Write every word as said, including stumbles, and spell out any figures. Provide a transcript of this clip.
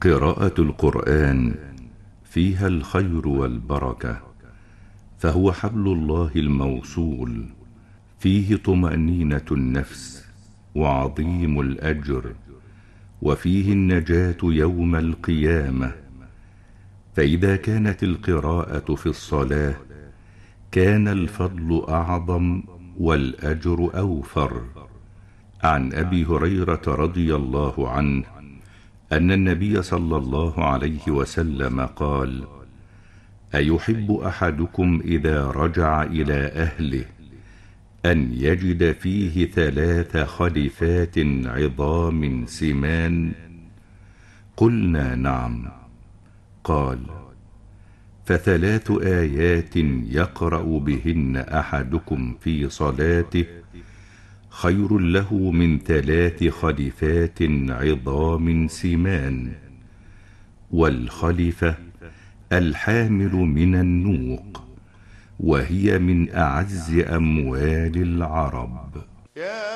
قراءة القرآن فيها الخير والبركة، فهو حبل الله الموصول، فيه طمأنينة النفس وعظيم الأجر، وفيه النجاة يوم القيامة. فإذا كانت القراءة في الصلاة كان الفضل أعظم والأجر أوفر. عن أبي هريرة رضي الله عنه أن النبي صلى الله عليه وسلم قال: أيحب أحدكم إذا رجع إلى أهله أن يجد فيه ثلاث خلفات عظام سمان؟ قلنا: نعم. قال: فثلاث آيات يقرأ بهن أحدكم في صلاته خير له من ثلاث خلفات عظام سمان. والخلفة الحامل من النوق، وهي من أعز أموال العرب.